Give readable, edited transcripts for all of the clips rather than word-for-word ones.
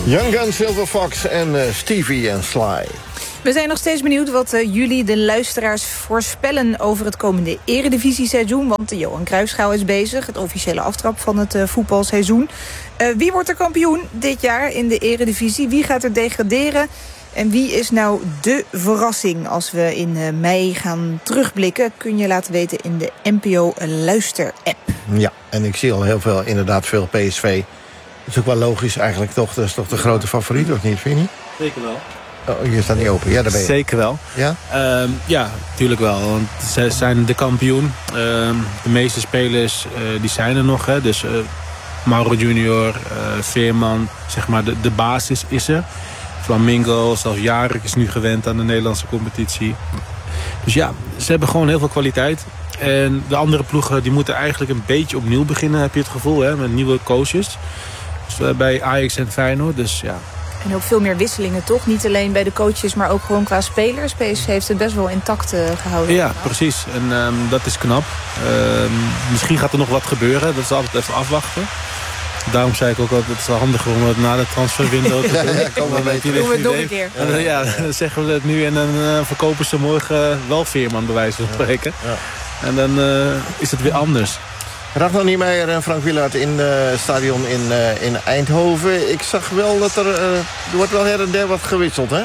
Young Gun, Silver Fox en Stevie en Sly. We zijn nog steeds benieuwd wat jullie, de luisteraars, voorspellen over het komende Eredivisie-seizoen. Want de Johan Cruijffschaal is bezig, het officiële aftrap van het voetbalseizoen. Wie wordt er kampioen dit jaar in de Eredivisie? Wie gaat er degraderen? En wie is nou de verrassing? Als we in mei gaan terugblikken, kun je laten weten in de NPO Luister-app. Ja, en ik zie al heel veel, inderdaad veel PSV. Dat is ook wel logisch eigenlijk, toch? Dat is toch de grote favoriet, of niet? Vind je niet? Zeker wel. Oh, hier staat niet open. Ja, daar ben je. Zeker wel. Ja? Ja, natuurlijk wel. Want ze zijn de kampioen. De meeste spelers die zijn er nog. Hè. Dus Mauro Junior, Veerman, zeg maar de basis is er. Flamingo, zelfs Jarek is nu gewend aan de Nederlandse competitie. Dus ja, ze hebben gewoon heel veel kwaliteit. En de andere ploegen die moeten eigenlijk een beetje opnieuw beginnen, heb je het gevoel, hè, met nieuwe coaches. Dus bij Ajax en Feyenoord, dus ja. En ook veel meer wisselingen, toch? Niet alleen bij de coaches, maar ook gewoon qua spelers. PSV heeft het best wel intact gehouden. Ja, precies. En dat is knap. Misschien gaat er nog wat gebeuren. Dat is altijd even afwachten. Daarom zei ik ook altijd, het is wel handiger om het na de transferwindow te doen. Doen we het nog een keer. Ja, dan zeggen we het nu en dan verkopen ze morgen wel Veerman, bij wijze van spreken. Ja. En dan is het weer anders. Ragnar Niemeyer en Frank Wielaert in het stadion in Eindhoven. Ik zag wel dat er wordt wel her en der wat gewisseld, hè?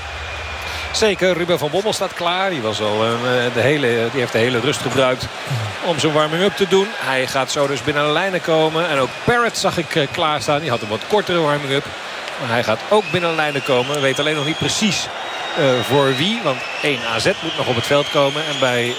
Zeker, Ruben van Bommel staat klaar. Die heeft de hele rust gebruikt om zijn warming-up te doen. Hij gaat zo dus binnen de lijnen komen. En ook Barrett zag ik klaarstaan. Die had een wat kortere warming-up. Maar hij gaat ook binnen de lijnen komen. We weten alleen nog niet precies voor wie. Want 1 AZ moet nog op het veld komen. En bij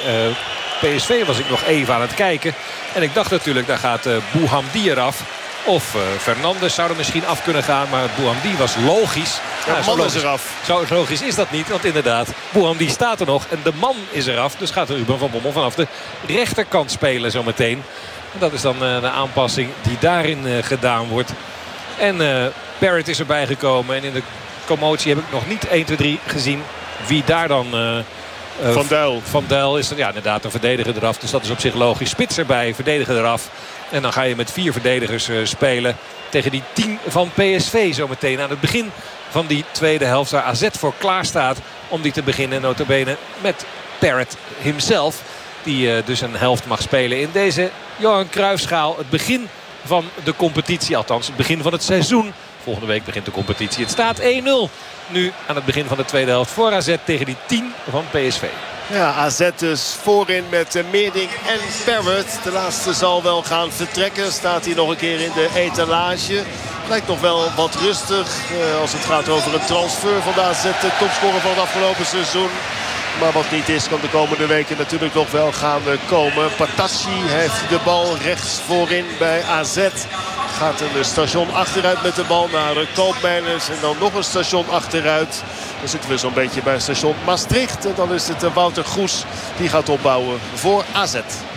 PSV was ik nog even aan het kijken. En ik dacht natuurlijk, daar gaat Bouhamdi eraf. Of Fernandes zou er misschien af kunnen gaan. Maar Bouhamdi was logisch. Ja, de man is eraf. Zo logisch is dat niet. Want inderdaad, Bouhamdi staat er nog. En de man is eraf. Dus gaat Ruben van Bommel vanaf de rechterkant spelen zometeen. En dat is dan de aanpassing die daarin gedaan wordt. En Barrett is erbij gekomen. En in de commotie heb ik nog niet 1, 2, 3 gezien wie daar dan... Van Duil. Van Duil is er, ja, inderdaad een verdediger eraf. Dus dat is op zich logisch. Spits erbij, verdediger eraf. En dan ga je met 4 verdedigers spelen tegen die 10 van PSV zometeen. Aan het begin van die tweede helft waar AZ voor klaar staat om die te beginnen. Nota bene met Barrett himself. Die dus een helft mag spelen in deze Johan Cruijffschaal. Het begin van de competitie. Althans het begin van het seizoen. Volgende week begint de competitie. Het staat 1-0 nu aan het begin van de tweede helft voor AZ tegen die 10 van PSV. Ja, AZ dus voorin met Meerdink en Barrett. De laatste zal wel gaan vertrekken. Staat hier nog een keer in de etalage. Lijkt nog wel wat rustig als het gaat over een transfer van de AZ. De topscorer van het afgelopen seizoen. Maar wat niet is, kan de komende weken natuurlijk nog wel gaan komen. Patacci heeft de bal rechts voorin bij AZ. Gaat een station achteruit met de bal naar Koopmeiners. En dan nog een station achteruit. Dan zitten we zo'n beetje bij station Maastricht. En dan is het Wouter Goes die gaat opbouwen voor AZ.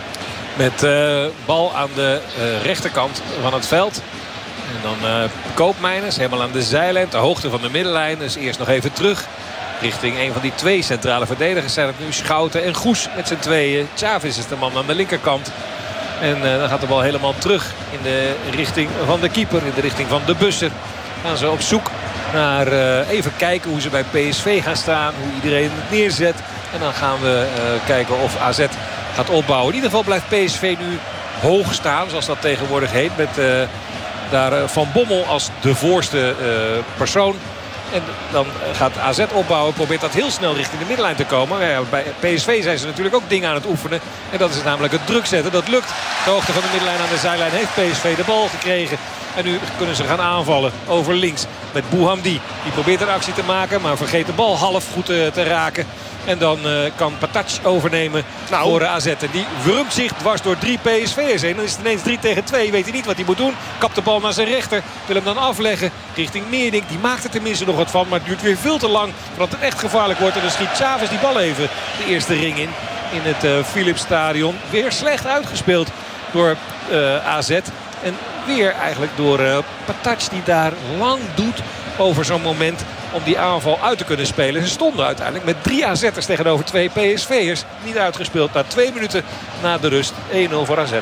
Met bal aan de rechterkant van het veld. En dan Koopmeiners helemaal aan de zijlijn. Ter hoogte van de middenlijn. Dus eerst nog even terug. Richting een van die 2 centrale verdedigers zijn het nu Schouten en Goes met z'n tweeën. Chavez is de man aan de linkerkant. En dan gaat de bal helemaal terug in de richting van de keeper. In de richting van de Bussen. Gaan ze op zoek naar even kijken hoe ze bij PSV gaan staan. Hoe iedereen het neerzet. En dan gaan we kijken of AZ gaat opbouwen. In ieder geval blijft PSV nu hoog staan. Zoals dat tegenwoordig heet. Met daar Van Bommel als de voorste persoon. En dan gaat AZ opbouwen. Probeert dat heel snel richting de middenlijn te komen. Maar ja, bij PSV zijn ze natuurlijk ook dingen aan het oefenen. En dat is namelijk het druk zetten. Dat lukt. De hoogte van de middenlijn aan de zijlijn heeft PSV de bal gekregen. En nu kunnen ze gaan aanvallen over links met Bouhamdi. Die probeert een actie te maken, maar vergeet de bal half goed te raken. En dan kan Patacci overnemen voor AZ. En die wurmt zich dwars door 3 PSV'ers heen. Dan is het ineens 3-tegen-2. Weet hij niet wat hij moet doen. Kapt de bal naar zijn rechter. Wil hem dan afleggen richting Meerdink. Die maakt er tenminste nog wat van. Maar het duurt weer veel te lang voordat het echt gevaarlijk wordt. En dan schiet Chavez die bal even de eerste ring in het Philipsstadion. Weer slecht uitgespeeld door AZ. En weer eigenlijk door Patacci die daar lang doet over zo'n moment om die aanval uit te kunnen spelen. Ze stonden uiteindelijk met 3 AZ'ers tegenover 2 PSV'ers. Niet uitgespeeld na 2 minuten na de rust. 1-0 voor AZ.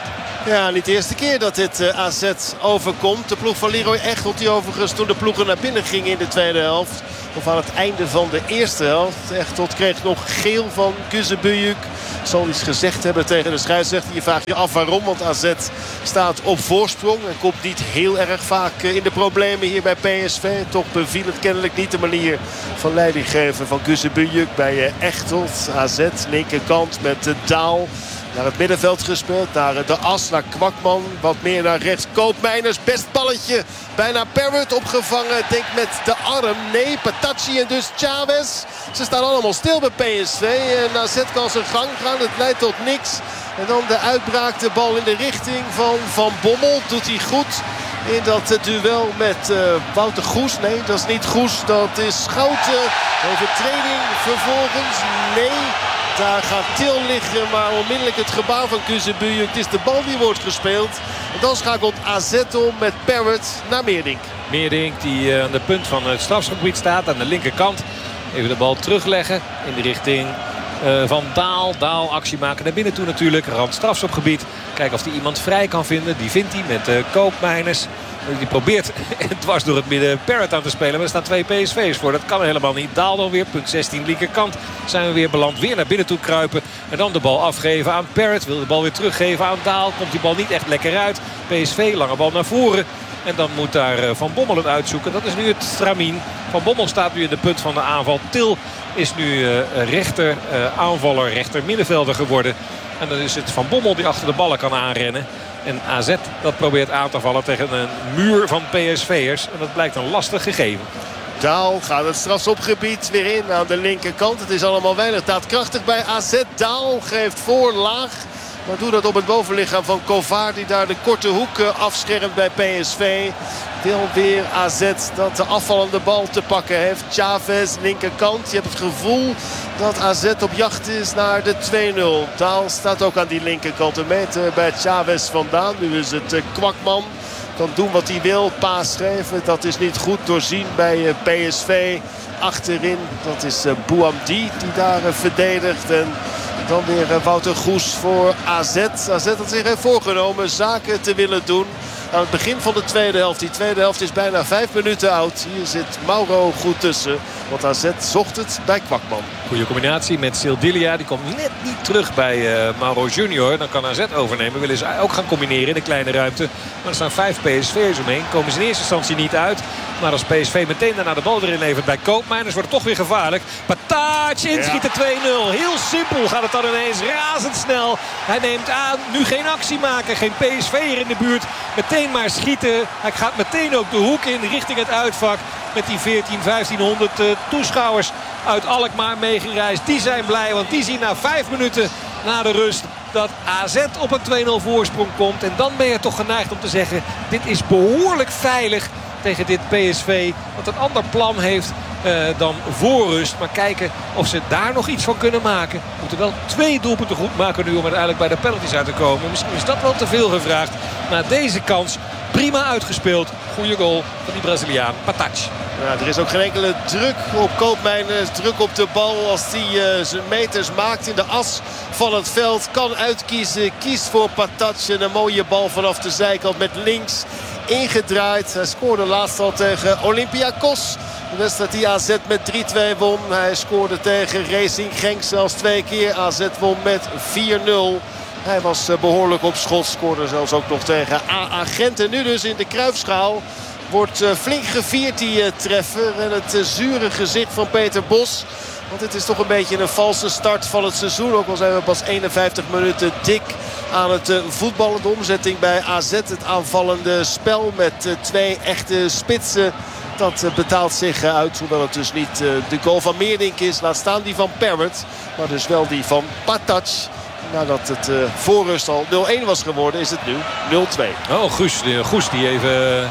Ja, niet de eerste keer dat dit AZ overkomt. De ploeg van Leroy Echtelt die overigens toen de ploegen naar binnen gingen in de tweede helft. Of aan het einde van de eerste helft. Echtelt kreeg nog geel van Guzebujuk. Zal iets gezegd hebben tegen de scheidsrechter. Je vraagt je af waarom, want AZ staat op voorsprong. En komt niet heel erg vaak in de problemen hier bij PSV. Toch beviel het kennelijk niet de manier van leidinggeven van Guzebujuk bij Echtelt. AZ, linkerkant met Daal. Naar het middenveld gespeeld. Naar de as, naar Kwakman. Wat meer naar rechts. Koopmeiners, best balletje. Bijna Parrott opgevangen. Denk met de arm. Nee, Patacci en dus Chavez. Ze staan allemaal stil bij PSV. En AZ kan zijn gang gaan. Het leidt tot niks. En dan de uitbraak. De bal in de richting van Van Bommel. Doet hij goed in dat duel met Wouter Goes. Nee, dat is niet Goes. Dat is Schouten. Overtreding vervolgens. Nee. Daar gaat Til liggen, maar onmiddellijk het gebaar van Guzebujuk. Het is de bal die wordt gespeeld. En dan schakelt AZ om met Parrott naar Meerdink. Meerdink die aan de punt van het strafschopgebied staat aan de linkerkant. Even de bal terugleggen in de richting van Daal. Daal actie maken naar binnen toe natuurlijk. Rand strafschopgebied. Kijken of hij iemand vrij kan vinden. Die vindt hij met Koopmeiners. Die probeert dwars door het midden Parrott aan te spelen. Maar er staan 2 PSV's voor. Dat kan helemaal niet. Daal dan weer. Punt 16 linkerkant. Zijn we weer beland. Weer naar binnen toe kruipen. En dan de bal afgeven aan Parrott. Wil de bal weer teruggeven aan Daal. Komt die bal niet echt lekker uit. PSV lange bal naar voren. En dan moet daar Van Bommel het uitzoeken. Dat is nu het stramien. Van Bommel staat nu in de punt van de aanval. Til is nu rechter aanvaller, rechter middenvelder geworden. En dan is het Van Bommel die achter de ballen kan aanrennen. En AZ dat probeert aan te vallen tegen een muur van PSV'ers. En dat blijkt een lastig gegeven. Daal gaat het strafschopgebied weer in aan de linkerkant. Het is allemaal weinig daadkrachtig bij AZ. Daal geeft voor laag. Maar doet dat op het bovenlichaam van Kovaar. Die daar de korte hoek afschermt bij PSV. Wil weer AZ dat de afvallende bal te pakken heeft. Chavez, linkerkant. Je hebt het gevoel dat AZ op jacht is naar de 2-0. Daal staat ook aan die linkerkant. Een meter bij Chavez vandaan. Nu is het Kwakman. Kan doen wat hij wil. Paas geven. Dat is niet goed doorzien bij PSV. Achterin. Dat is Bouamdi die daar verdedigt. En dan weer Wouter Goes voor AZ. AZ had zich heeft voorgenomen zaken te willen doen aan het begin van de tweede helft. Die tweede helft is bijna 5 minuten oud. Hier zit Mauro goed tussen. Want AZ zocht het bij Kwakman. Goede combinatie met Sildilia. Die komt net niet terug bij Mauro Junior. Dan kan AZ overnemen. Willen ze ook gaan combineren in de kleine ruimte. Maar er staan 5 PSV'ers omheen. Komen ze in eerste instantie niet uit. Maar als PSV meteen daarna de bal erin levert bij Koopmeiners wordt het toch weer gevaarlijk. Patacci inschiet de 2-0. Heel simpel gaat het dan ineens razendsnel. Hij neemt aan. Nu geen actie maken. Geen PSV'er in de buurt. Meteen maar schieten. Hij gaat meteen ook de hoek in richting het uitvak. Met die 1500 toeschouwers uit Alkmaar meegereisd. Die zijn blij, want die zien na 5 minuten na de rust dat AZ op een 2-0 voorsprong komt. En dan ben je toch geneigd om te zeggen, dit is behoorlijk veilig tegen dit PSV. Dat een ander plan heeft dan voor rust. Maar kijken of ze daar nog iets van kunnen maken. Moeten wel 2 doelpunten goed maken nu om uiteindelijk bij de penalties uit te komen. Misschien is dat wel te veel gevraagd. Na deze kans prima uitgespeeld. Goeie goal van die Braziliaan Patacci. Ja, er is ook geen enkele druk op Koopmeiners. Druk op de bal als hij zijn meters maakt in de as van het veld. Kan uitkiezen. Kiest voor Patacci. Een mooie bal vanaf de zijkant met links ingedraaid. Hij scoorde laatst al tegen Olympiakos. De wedstrijd die AZ met 3-2 won. Hij scoorde tegen Racing Genk zelfs 2 keer. AZ won met 4-0. Hij was behoorlijk op schot. Scoorde zelfs ook nog tegen AA Gent. En nu dus in de Kruifschaal wordt flink gevierd die treffer. En het zure gezicht van Peter Bos. Want het is toch een beetje een valse start van het seizoen. Ook al zijn we pas 51 minuten dik aan het voetballen. De omzetting bij AZ. Het aanvallende spel met 2 echte spitsen. Dat betaalt zich uit. Hoewel het dus niet de goal van Meerdink is. Laat staan die van Parrott. Maar dus wel die van Patacci. Nadat het voor rust al 0-1 was geworden is het nu 0-2. Oh, Goes die even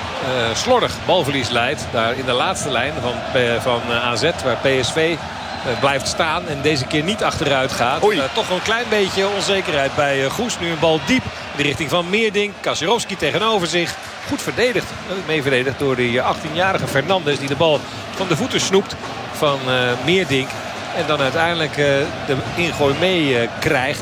slordig balverlies leidt. Daar in de laatste lijn van AZ waar PSV blijft staan. En deze keer niet achteruit gaat. Toch een klein beetje onzekerheid bij Goes. Nu een bal diep in de richting van Meerdink. Kassirovski tegenover zich. Goed verdedigd. Mee verdedigd door die 18-jarige Fernandes. Die de bal van de voeten snoept van Meerdink. En dan uiteindelijk de ingooi mee krijgt.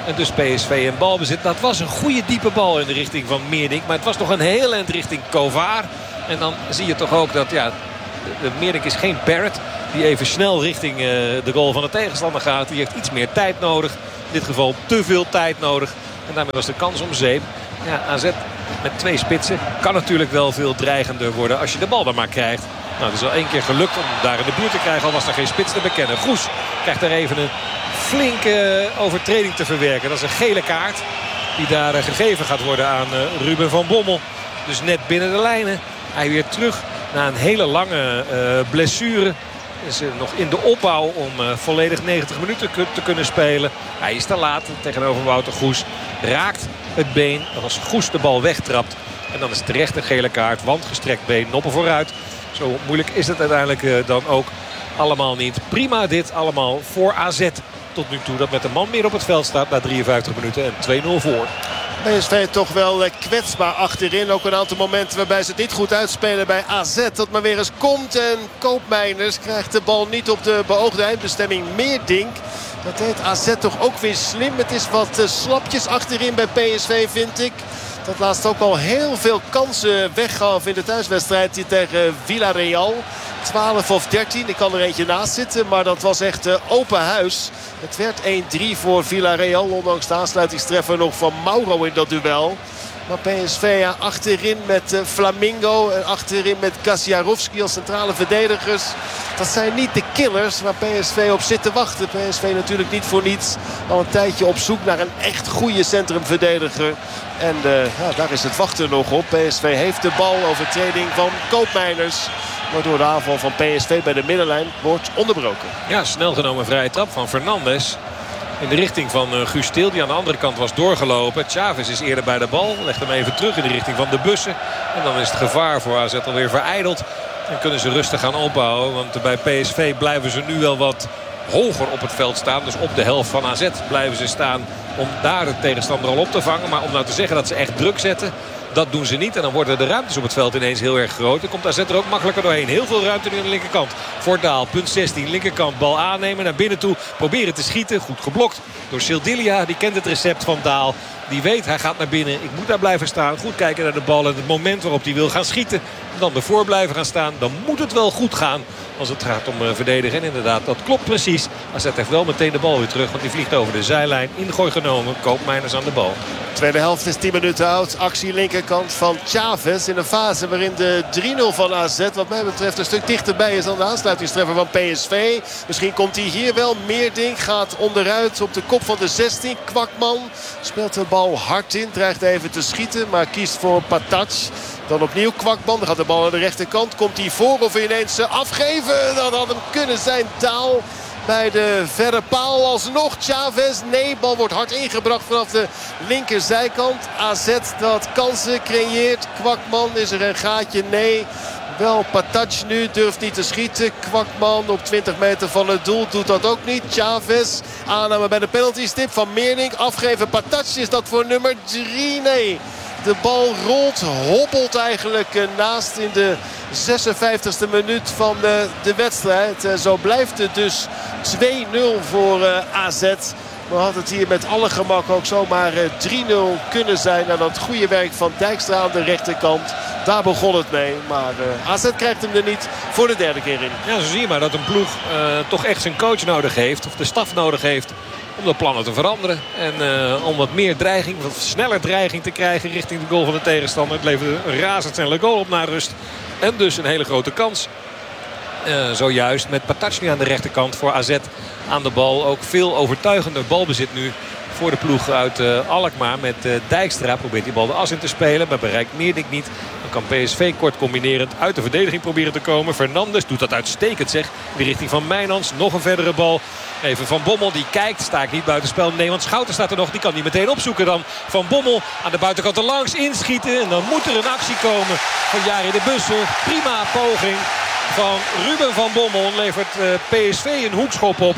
En dus PSV in balbezit. Dat was een goede diepe bal in de richting van Meerdink. Maar het was nog een heel eind richting Kovaar. En dan zie je toch ook dat Meerdink is geen Barrett. Die even snel richting de goal van de tegenstander gaat. Die heeft iets meer tijd nodig. In dit geval te veel tijd nodig. En daarmee was de kans om zeep. Ja, AZ met 2 spitsen kan natuurlijk wel veel dreigender worden als je de bal dan maar krijgt. Nou, het is al 1 keer gelukt om daar in de buurt te krijgen. Al was er geen spits te bekennen. Goes krijgt daar even een flinke overtreding te verwerken. Dat is een gele kaart die daar gegeven gaat worden aan Ruben van Bommel. Dus net binnen de lijnen. Hij weer terug na een hele lange blessure. Is nog in de opbouw om volledig 90 minuten te kunnen spelen. Hij is te laat tegenover Wouter Goes. Raakt het been. En als Goes de bal wegtrapt. En dan is terecht een gele kaart. Want gestrekt been, noppen vooruit. Zo moeilijk is het uiteindelijk dan ook allemaal niet. Prima dit allemaal voor AZ. Tot nu toe dat met een man meer op het veld staat na 53 minuten en 2-0 voor. PSV toch wel kwetsbaar achterin. Ook een aantal momenten waarbij ze het niet goed uitspelen bij AZ. Dat maar weer eens komt. En Koopmeiners krijgt de bal niet op de beoogde eindbestemming. Meerdink. Dat deed AZ toch ook weer slim. Het is wat slapjes achterin bij PSV, vind ik. Dat laatst ook al heel veel kansen weggaf in de thuiswedstrijd hier tegen Villarreal. 12 of 13. Ik kan er eentje naast zitten. Maar dat was echt open huis. Het werd 1-3 voor Villarreal. Ondanks de aansluitingstreffer nog van Mauro in dat duel. Maar PSV achterin met Flamingo. En achterin met Kaciarovski als centrale verdedigers. Dat zijn niet de killers waar PSV op zit te wachten. PSV natuurlijk niet voor niets. Al een tijdje op zoek naar een echt goede centrumverdediger. En daar is het wachten nog op. PSV heeft de bal. Overtreding van Koopmeiners. Waardoor de aanval van PSV bij de middenlijn wordt onderbroken. Ja, snel genomen vrije trap van Fernandes. In de richting van Guus Til, die aan de andere kant was doorgelopen. Chavez is eerder bij de bal. Legt hem even terug in de richting van de bussen. En dan is het gevaar voor AZ alweer verijdeld. En kunnen ze rustig gaan opbouwen. Want bij PSV blijven ze nu wel wat hoger op het veld staan. Dus op de helft van AZ blijven ze staan om daar de tegenstander al op te vangen. Maar om nou te zeggen dat ze echt druk zetten, dat doen ze niet. En dan worden de ruimtes op het veld ineens heel erg groot. Dan komt AZ er ook makkelijker doorheen. Heel veel ruimte nu aan de linkerkant. Voor Daal, punt 16, linkerkant. Bal aannemen, naar binnen toe. Proberen te schieten. Goed geblokt door Sildilia. Die kent het recept van Daal. Die weet, hij gaat naar binnen. Ik moet daar blijven staan. Goed kijken naar de bal. En het moment waarop hij wil gaan schieten. Dan ervoor blijven gaan staan. Dan moet het wel goed gaan als het gaat om verdedigen. En inderdaad, dat klopt precies. AZ heeft wel meteen de bal weer terug. Want die vliegt over de zijlijn. Ingooi genomen. Koopmeiners aan de bal. Tweede helft is 10 minuten oud. Actie linkerkant van Chavez. In een fase waarin de 3-0 van AZ wat mij betreft een stuk dichterbij is dan de aansluitingstreffer van PSV. Misschien komt hij hier wel. Meerdink gaat onderuit op de kop van de 16. Kwakman speelt de bal hard in. Dreigt even te schieten. Maar kiest voor Patac. Dan opnieuw Kwakman. Dan gaat de bal aan de rechterkant. Komt hij voor of ineens afgeven? Dat had hem kunnen zijn. Daal bij de verre paal alsnog. Chavez. Nee, bal wordt hard ingebracht vanaf de linkerzijkant. AZ dat kansen creëert. Kwakman, is er een gaatje? Nee. Wel Patac nu, durft niet te schieten. Kwakman op 20 meter van het doel doet dat ook niet. Chavez, aanname bij de penaltystip van Meerdink. Afgeven Patac, is dat voor nummer 3? Nee. De bal rolt, hobbelt eigenlijk naast in de 56e minuut van de wedstrijd. Zo blijft het dus 2-0 voor AZ. Maar had het hier met alle gemak ook zomaar 3-0 kunnen zijn. Na dat goede werk van Dijkstra aan de rechterkant. Daar begon het mee. Maar AZ krijgt hem er niet voor de derde keer in. Ja, zo zie je maar dat een ploeg toch echt zijn coach nodig heeft. Of de staf nodig heeft om de plannen te veranderen. En om wat meer dreiging, wat sneller dreiging te krijgen richting de goal van de tegenstander. Het leverde een razendsnelle goal op na rust. En dus een hele grote kans. Zojuist met Patac nu aan de rechterkant voor AZ aan de bal. Ook veel overtuigender balbezit nu voor de ploeg uit Alkmaar. Met Dijkstra probeert die bal de as in te spelen. Maar bereikt Meerdink niet. Dan kan PSV kort combinerend uit de verdediging proberen te komen. Fernandes doet dat uitstekend zeg. In de richting van Mijnans. Nog een verdere bal. Even Van Bommel die kijkt. Sta ik niet buitenspel? Nee, want Schouten staat er nog. Die kan niet meteen opzoeken dan. Van Bommel aan de buitenkant er langs inschieten. En dan moet er een actie komen van Jari de Busser. Prima poging van Ruben van Bommel. Levert PSV een hoekschop op.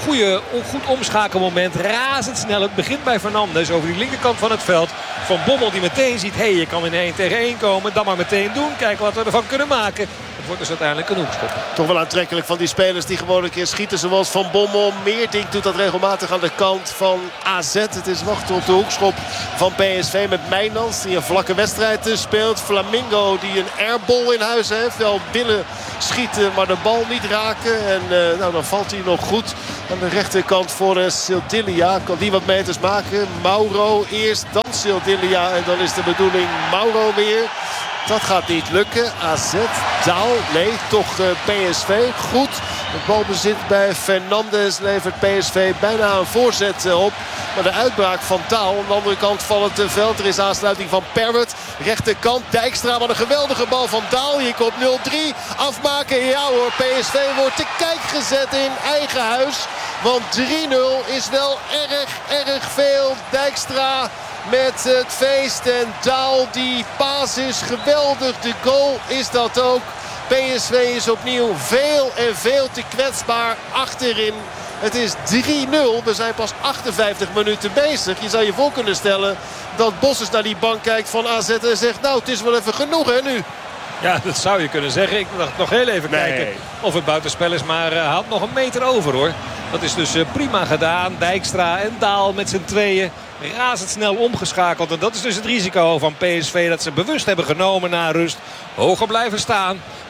Goed omschakelmoment. Razendsnel. Het begint bij Fernandes over die linkerkant van het veld. Van Bommel die meteen ziet. Je kan in 1 tegen 1 komen. Dan maar meteen doen. Kijken wat we ervan kunnen maken. Het wordt dus uiteindelijk een hoekschop. Toch wel aantrekkelijk van die spelers die gewoon een keer schieten. Zoals Van Bommel. Meerdink doet dat regelmatig aan de kant van AZ. Het is wachten op de hoekschop van PSV met Mijnans. Die een vlakke wedstrijd speelt. Flamingo die een airball in huis heeft. Wel binnen schieten maar de bal niet raken. En dan valt hij nog goed. Aan de rechterkant voor Sildilia. Kan die wat meters maken. Mauro eerst, dan Sildilia. En dan is de bedoeling Mauro weer. Dat gaat niet lukken. AZ, Daal, nee, toch PSV. Goed. Het balbezit bij Fernandes levert PSV bijna een voorzet op. Maar de uitbraak van Daal aan de andere kant van het veld. Er is aansluiting van Perwert. Rechterkant Dijkstra. Wat een geweldige bal van Daal. Hier komt 0-3. Afmaken. Ja hoor, PSV wordt te kijk gezet in eigen huis. Want 3-0 is wel erg veel. Dijkstra met het feest. En Daal, die paas is geweldig. De goal is dat ook. PSV is opnieuw veel te kwetsbaar achterin. Het is 3-0. We zijn pas 58 minuten bezig. Je zou je voor kunnen stellen dat Bosses naar die bank kijkt van AZ en zegt... nou, het is wel even genoeg hè nu. Ja, dat zou je kunnen zeggen. Ik dacht nog heel even kijken of het buitenspel is. Maar hij had nog een meter over hoor. Dat is dus prima gedaan. Dijkstra en Daal met z'n tweeën. Razendsnel omgeschakeld. En dat is dus het risico van PSV. Dat ze bewust hebben genomen na rust. Hoger blijven staan.